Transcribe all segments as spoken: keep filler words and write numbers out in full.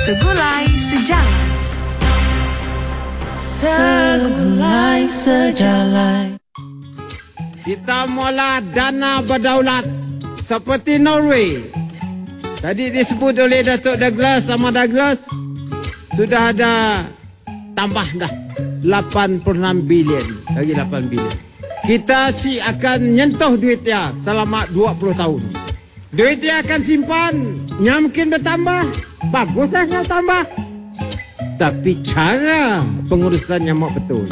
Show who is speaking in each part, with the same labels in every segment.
Speaker 1: Segulai Sejalan.
Speaker 2: Segulai Sejalan.
Speaker 3: Kita mula dana berdaulat seperti Norway. Tadi disebut oleh Datuk Douglas sama Douglas, sudah ada tambah dah lapan puluh enam bilion, lagi lapan bilion. Kita si akan nyentuh duit dia selama dua puluh tahun. Duit dia akan simpan, nya mungkin bertambah. Baguslah nya tambah. Tapi cara pengurusannya mau betul.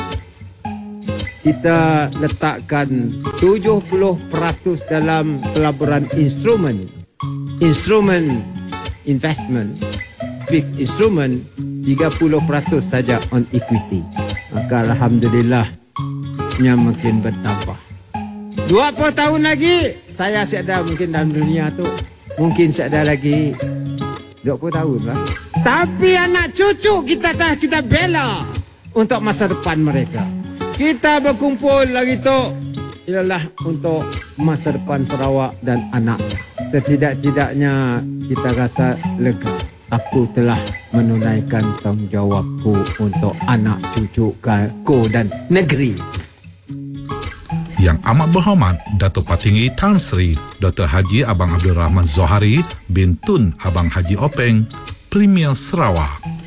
Speaker 3: Kita letakkan tujuh puluh peratus dalam pelaburan instrumen. Instrumen investment. Fixed instrument tiga puluh peratus saja on equity. Maka alhamdulillah nya makin bertambah. dua puluh tahun lagi saya ada mungkin dalam dunia tu. Mungkin ada lagi dua puluh tahun lah. Tapi anak cucu kita dah kita bela untuk masa depan mereka. Kita berkumpul lagi tu ialah untuk masa depan Sarawak dan anaknya. Setidak-tidaknya kita rasa lega. Aku telah menunaikan tanggungjawabku untuk anak cucuku dan negeri.
Speaker 4: Yang amat berhormat Datuk Patinggi Tan Sri Doktor Haji Abang Abdul Rahman Zohari bin Tun Abang Haji Openg, Premier Sarawak.